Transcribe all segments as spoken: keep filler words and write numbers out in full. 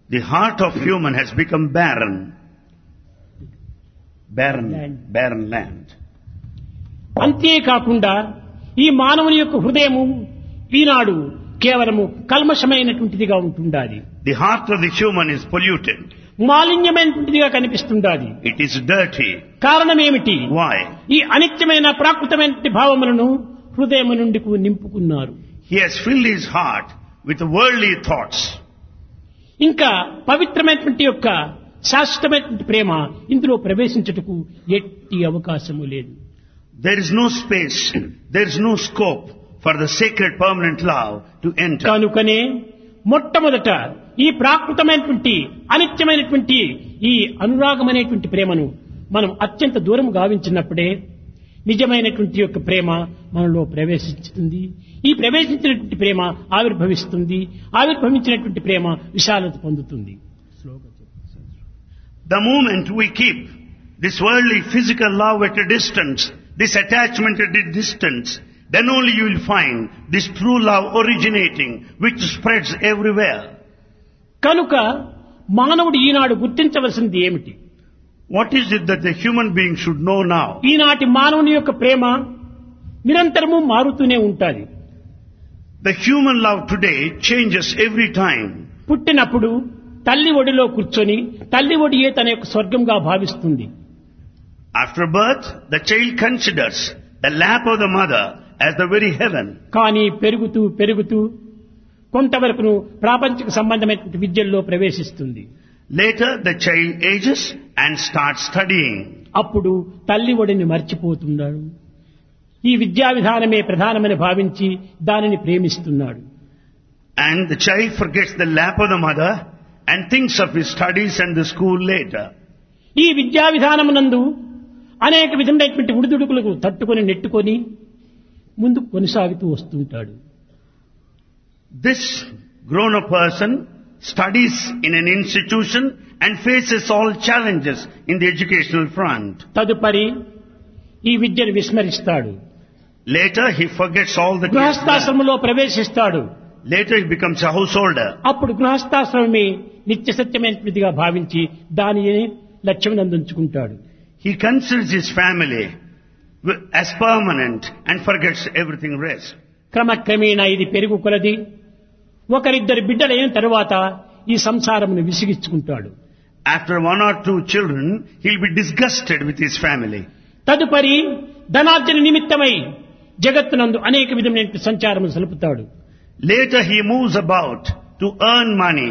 The heart of human has become barren. Barren, Land. barren land. అంతేకాకుండా ఈ మానవుని యొక్క హృదయము ఈనాడు కేవలము కల్మషమైనటువంటిదిగా ఉంటుండాలి. The heart of the human is polluted. మాలిన్యమైనటువంటిదిగా కనిపిస్తుండాలి. It is dirty. కారణం ఏమిటి? Why? ఈ అనిత్యమైన ప్రాకృతమైన భావములను హృదయం నుండి నింపుకున్నారు. He has filled his heart with worldly thoughts. ఇంకా పవిత్రమైనటువంటి యొక్క శాశ్వతమైనటువంటి ప్రేమ ఇందులో ప్రవేశించుటకు ఎట్టి అవకాశము లేదు. There is no space, there is no scope for the sacred permanent love to enter. కనుకనే మొట్టమొదట ఈ ప్రాకృతమైనటువంటి అనిత్యమైనటువంటి ఈ అనురాగమైనటువంటి ప్రేమను మనం అత్యంత దూరం గావించినప్పుడే నిజమైనటువంటి యొక్క ప్రేమ మనలో ప్రవేశిస్తుంది. ఈ ప్రవేశించినటువంటి ప్రేమ ఆవిర్భవిస్తుంది. ఆవిర్భవించినటువంటి ప్రేమ విశాలత పొందుతుంది. The moment we keep this worldly physical love at a distance, this attachment at a distance, then only you will find this true love originating, which spreads everywhere. కనుక మానవుడు ఈనాడు గుర్తించవలసింది ఏమిటి? What is it that the human being should know now? ఈనాటి మానవుని యొక్క ప్రేమ నిరంతరము మారుతూనే ఉంటాది. The human love today changes every time. పుట్టినప్పుడు తల్లి ఒడిలో కూర్చొని తల్లి ఒడియే తన యొక్క స్వర్గంగా భావిస్తుంది. After birth, the child considers the lap of the mother as the very heaven. కానీ పెరుగుతూ పెరుగుతూ కొంతవరకును ప్రాపంచిక సంబంధమైనటువంటి విద్యల్లో ప్రవేశిస్తుంది. Later, the child ages and starts studying. అప్పుడు తల్లి ఒడిని మర్చిపోతున్నాడు. ఈ విద్యా విధానమే ప్రధానమని భావించి దానిని ప్రేమిస్తున్నాడు. And the child forgets the lap of the mother and thinks of his studies and the school later. ఈ విద్యా విధానమునందు అనేక విధమైనటువంటి ఉడిదుడుకులకు తట్టుకొని నెట్టుకొని ముందుకు కొనసాగుతూ వస్తుంటాడు. This grown-up person studies in an institution and faces all challenges in the educational front. తదుపరి ఈ విద్యను విస్మరిస్తాడు. Later he forgets all the గృహస్థాశ్రమంలో ప్రవేశిస్తాడు. Later he becomes a householder. అప్పుడు గృహస్థాశ్రమమే నిత్య సత్యమైనదిగా భావించి దానిని లక్ష్యం అందించుకుంటాడు. He considers his family as permanent and forgets everything rest. క్రమక్రమేణా ఇది పెరుగు కొలది ఒకరిద్దరు బిడ్డలైన తరువాత ఈ సంసారమును విసిగించుకుంటాడు. After one or two children, he'll be disgusted with his family. తదుపరి ధనార్జన నిమిత్తమై జగత్తునందు అనేక విధమైన సంచారమును సలుపుతాడు. Later he moves about to earn money.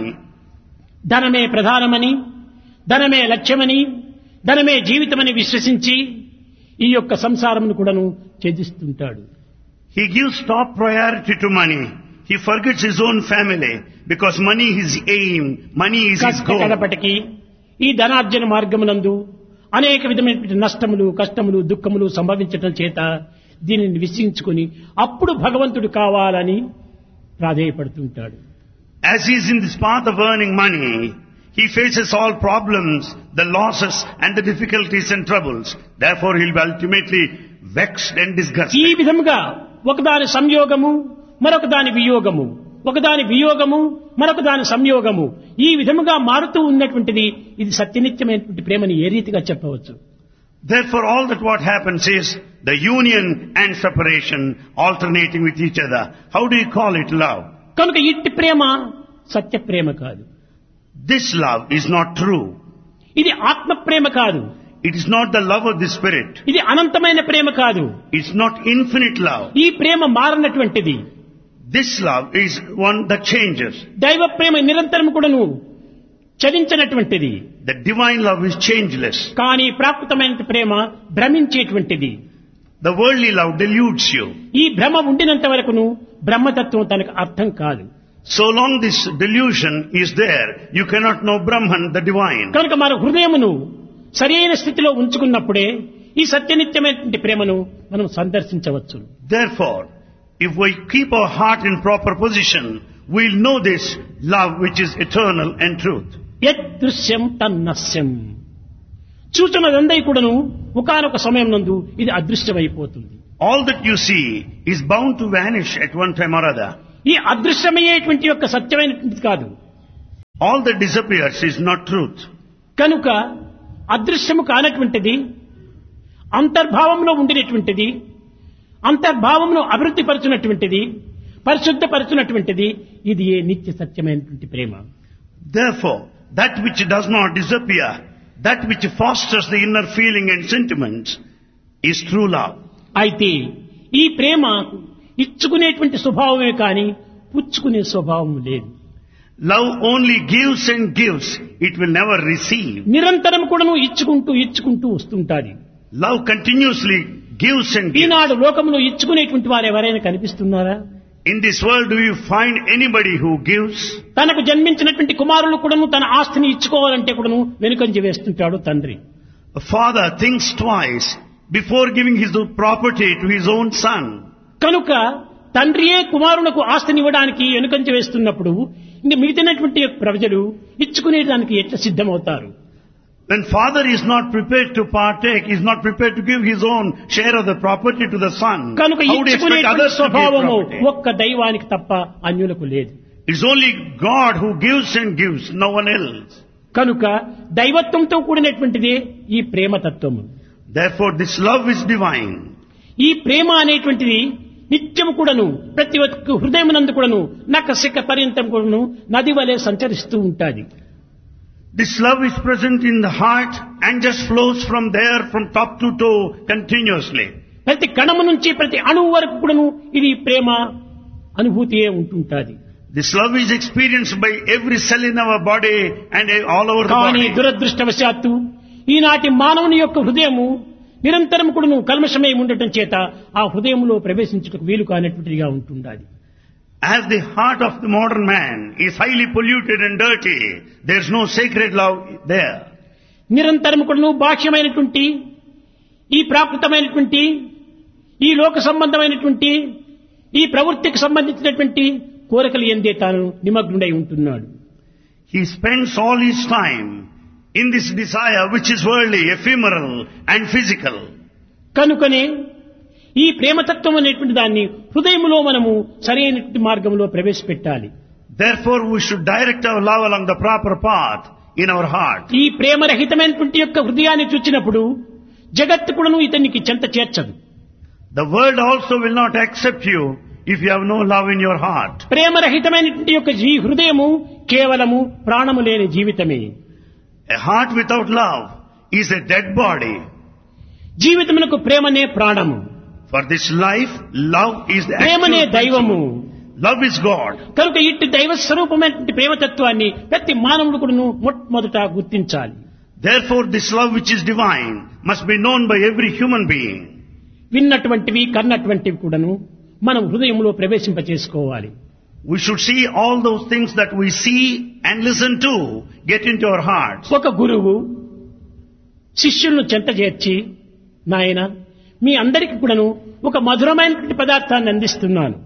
ధనమే ప్రధానమని, ధనమే లక్ష్యమని, ధనమే జీవితమని విశ్వసించి ఈ యొక్క సంసారమును కూడాను త్యజిస్తుంటాడు. He gives top priority to money. He forgets his own family because money is his aim, money is his goal. కడపటికి ఈ ధనార్జన మార్గమునందు అనేక విధమైన నష్టములు, కష్టములు, దుఃఖములు సంభవించటం చేత దీనిని విశ్వించుకొని అప్పుడు భగవంతుడు కావాలని ప్రాధేయపడుతుంటాడు. As he is in this path of earning money, he faces all problems, the losses and the difficulties and troubles. Therefore he will be ultimately vexed and disgusted. ఈ విధముగా ఒకదాని సంయోగము, మరొక దాని వియోగము, ఒకదాని వియోగము, మరొక దాని సంయోగము, ఈ విధముగా మారుతూ ఉన్నటువంటిది ఇది సత్యనిత్యమైనటువంటి ప్రేమని ఏ రీతిగా చెప్పవచ్చు? Therefore all that what happens is the union and separation alternating with each other. How do you call it love? కనుక ఇట్టి ప్రేమ సత్య ప్రేమ కాదు. This love is not true. ఇది ఆత్మ ప్రేమ కాదు. It is not the love of the spirit. ఇది అనంతమైన ప్రేమ కాదు. It's not infinite love. ఈ ప్రేమ మారనటువంటిది. This love is one that changes. దైవ ప్రేమ నిరంతరం కూడాను చలించినటువంటిది. The divine love is changeless. కానీ ప్రాకృతమైన ప్రేమ భ్రమించేటువంటిది. The worldly love deludes you. ఈ భ్రమ ఉండినంత వరకును బ్రహ్మతత్వం తనకు అర్థం కాదు. So long this delusion is there, you cannot know Brahman, the divine. కనుక మన హృదయమును సరైన స్థితిలో ఉంచుకున్నప్పుడే ఈ సత్యనిత్యమైనటువంటి ప్రేమను మనం సందర్శించవచ్చు. Therefore, if we keep our heart in proper position, we'll know this love which is eternal and truth. యదృశ్యం తన్నస్యం. చూచున్నదందై కూడాను ఒకానొక సమయం నందు ఇది అదృశ్యమైపోతుంది. All that you see is bound to vanish at one time or other. ఈ అదృశ్యమయ్యేటువంటి యొక్క సత్యమైనటువంటిది కాదు. All that disappears is not truth. కనుక అదృశ్యము కానటువంటిది, అంతర్భావంలో ఉండినటువంటిది, అంతర్భావంలో అభివృద్ధి పరచునటువంటిది, పరిశుద్ధపరచునటువంటిది, ఇది ఏ నిత్య సత్యమైనటువంటి ప్రేమ. Therefore, that which does not disappear, that which fosters the inner feeling and sentiments, is true love. అయితే ఈ ప్రేమ ఇచ్చుకునేటువంటి స్వభావమే కానీ పుచ్చుకునే స్వభావం లేదు. Love only gives and gives, it will never receive. నిరంతరం కూడాను ఇచ్చుకుంటూ ఇచ్చుకుంటూ వస్తుంటాది. Love continuously gives and gives. ఈనాడు లోకంలో ఇచ్చుకునేటువంటి వారు ఎవరైనా కనిపిస్తున్నారా? In this world, do you find anybody who gives? తనకు జన్మించినటువంటి కుమారులు కూడాను తన ఆస్తిని ఇచ్చుకోవాలంటే కూడాను వెనుకంజ వేస్తుంటాడు తండ్రి. A father thinks twice before giving his property to his own son. కనుక తండ్రియే కుమారులకు ఆస్తిని ఇవ్వడానికి వెనుకంజ వేస్తున్నప్పుడు ఇంక మిగిలినటువంటి ప్రజలు ఇచ్చుకునేదానికి ఎట్లా సిద్ధమవుతారు? When father is not prepared to partake, is not prepared to give his own share of the property to the son, కనుక how would you expect ఇచ్చుకునేటువంటి others to give స్వభావము property? ఒక్క దైవానికి తప్ప అన్యులకు లేదు. It's only God who gives and gives, no one else. కనుక దైవత్వంతో కూడినటువంటిదే ఈ ప్రేమతత్వము. Therefore, this love is divine. ఈ ప్రేమ అనేటువంటిది నిత్యము కూడాను ప్రతి ఒక్క హృదయమునందు కూడాను నక్క శిఖ పర్యంతం కూడాను నది వలె సంచరిస్తూ ఉంటాది. This love is present in the heart and just flows from there from top to toe continuously. ప్రతి కణము నుంచి ప్రతి అణువు వరకు కూడాను ఇది ప్రేమ అనుభూతియే ఉంటుంటాది. This love is experienced by every cell in our body and all over the కానీ body. దురదృష్టవశాత్తు ఈనాటి మానవుని యొక్క హృదయము నిరంతరం కూడాను కల్మషమై ఉండటం చేత ఆ హృదయంలో ప్రవేశించుటకు వీలు కానటువంటిదిగా ఉంటుండాలి. As the heart of the modern man is highly polluted and dirty, there is no sacred love there. నిరంతరం కూడాను బాహ్యమైనటువంటి ఈ ప్రాకృతమైనటువంటి ఈ లోక సంబంధమైనటువంటి ఈ ప్రవృత్తికి సంబంధించినటువంటి కోరికలు ఎందే తాను నిమగ్నుడై ఉంటున్నాడు. He spends all his time in this desire which is worldly, ephemeral and physical. కనుకనే ఈ ప్రేమతత్వం అనేటువంటి దాన్ని హృదయంలో మనము సరైనటువంటి మార్గంలో ప్రవేశపెట్టాలి. Therefore, we should direct our love along the proper path in our heart. ఈ ప్రేమరహితమైనటువంటి యొక్క హృదయాన్ని చూచినప్పుడు జగత్తు కూడాను ఇతనికి చెంత చేర్చదు. The world also will not accept you if you have no love in your heart. ప్రేమరహితమైనటువంటి యొక్క ఈ హృదయము కేవలము ప్రాణము లేని జీవితమే. A heart without love is a dead body. జీవితమునకు ప్రేమనే ప్రాణము. For this life, love is the ప్రేమనే actual దైవము. principle. Love is God. కనుక ఇట్టి దైవ స్వరూపమైనటువంటి ప్రేమతత్వాన్ని ప్రతి మానవుడు కూడాను మొట్టమొదట గుర్తించాలి. Therefore, this love which is divine must be known by every human being. విన్నటువంటివి కన్నటువంటివి కూడాను మనం హృదయంలో ప్రవేశింపచేసుకోవాలి. We should see all those things that we see and listen to get into our hearts. ఒక గురువు శిష్యులను చెంత చేర్చి, నాయన మీ అందరికీ కూడాను ఒక మధురమైనటువంటి పదార్థాన్ని అందిస్తున్నాను.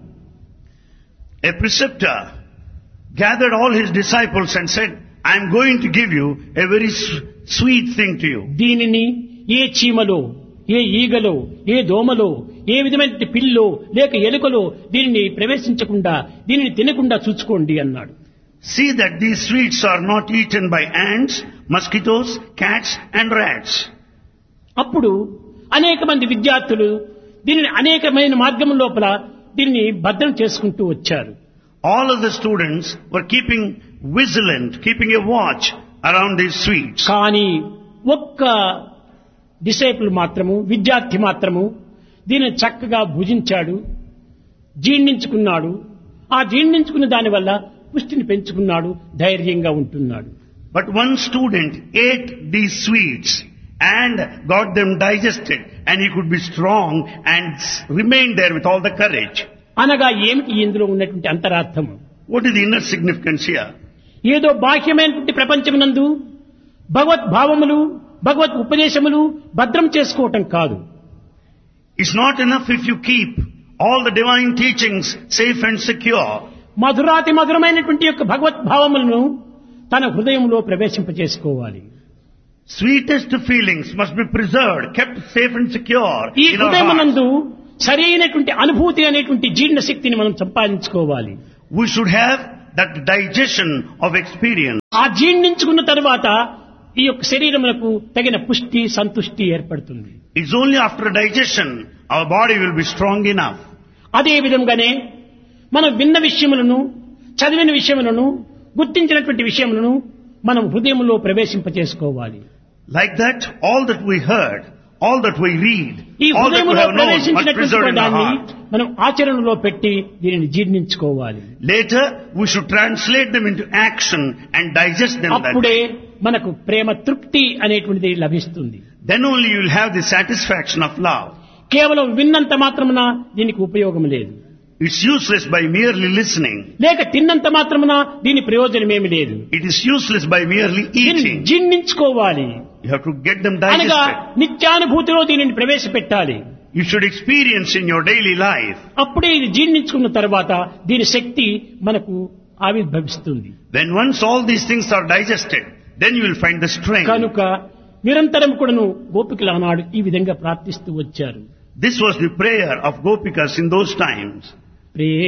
A preceptor gathered all his disciples and said, I am going to give you a very sweet thing to you. దీనిని ఏ చీమలో, ఏ ఈగలో, ఏ దోమలో, ఏ విధమైన పిల్లో లేక ఎలుకలో దీనిని ప్రవేశించకుండా దీనిని తినకుండా చూసుకోండి అన్నాడు. See that these sweets are not eaten by ants, mosquitoes, cats and rats. అప్పుడు అనేక మంది విద్యార్థులు దీనిని అనేకమైన మార్గం లోపల దీన్ని భద్రం చేసుకుంటూ వచ్చారు. All of the students were keeping vigilant, keeping a watch around these sweets. కానీ ఒక్క డిసైపుల్ మాత్రము, విద్యార్థి మాత్రము దీనిని చక్కగా భుజించాడు, జీర్ణించుకున్నాడు. ఆ జీర్ణించుకున్న దాని వల్ల పుష్టిని పెంచుకున్నాడు, ధైర్యంగా ఉంటున్నాడు. But one student ate these sweets and got them digested, and he could be strong and remained there with all the courage. అనగా ఏమిటి ఇందులో ఉన్నటువంటి అంతరార్థం? What is the inner significance here? ఏదో బాహ్యమైనటువంటి ప్రపంచమునందు భగవత్ భావములు, భగవత్ ఉపదేశములు భద్రం చేసుకోవటం కాదు. It's not enough if you keep all the divine teachings safe and secure. మధురాతి మధురమైనటువంటి యొక్క భగవత్ భావములను తన హృదయంలో ప్రవేశింపచేసుకోవాలి. Sweetest feelings must be preserved, kept safe and secure ఈ in our హృదయమునందు hearts. సరైనటువంటి అనుభూతి అనేటువంటి జీర్ణ శక్తిని మనం సంపాదించుకోవాలి. We should have that digestion of experience. ఆ జీర్ణించుకున్న తరువాత ఈ యొక్క శరీరములకు తగిన పుష్టి సంతుష్టి ఏర్పడుతుంది. It's only after digestion our body will be strong enough. అదే విధంగానే మనం విన్న విషయములను, చదివిన విషయములను, గుర్తించినటువంటి విషయములను మనం హృదయంలో ప్రవేశింపచేసుకోవాలి. Like that, all that we heard, all that we read, ఈ all that we హృదయంలో have known must ప్రవేశించినటువంటి preserve in our దాన్ని heart. మనం ఆచరణలో పెట్టి దీనిని జీర్ణించుకోవాలి. Later, we should translate them into action and digest them. That అప్పుడే మనకు ప్రేమ తృప్తి అనేటువంటిది లభిస్తుంది. then only you will have the satisfaction of love. కేవలం విన్నంత మాత్రమున దీనికి ఉపయోగం లేదు. It's useless by merely listening. లేక తిన్నంత మాత్రమున దీని ప్రయోజనమేమి లేదు. It is useless by merely దీన్ని eating. జీర్ణించుకోవాలి. You have to get them అనగా digested. నిత్యానుభూతిలో దీనిని ప్రవేశపెట్టాలి. You should experience in your daily life. అప్పుడే ఇది జీర్ణించుకున్న తర్వాత దీని శక్తి మనకు ఆవిర్భవిస్తుంది. When once all these things are digested, then you will find the strength. కనుక నిరంతరం కూడాను గోపికలు ఆనాడు ఈ విధంగా ప్రార్థిస్తూ వచ్చారు. This was the prayer of Gopikas in those times. Prema